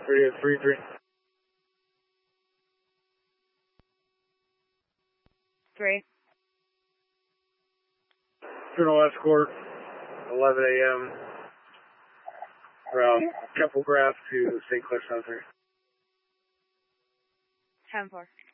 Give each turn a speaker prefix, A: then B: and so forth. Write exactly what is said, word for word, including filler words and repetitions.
A: three three three.
B: Three.
A: Colonel Escort, eleven a.m. Around Keppel Grass to Saint Clair Cemetery.
B: ten four.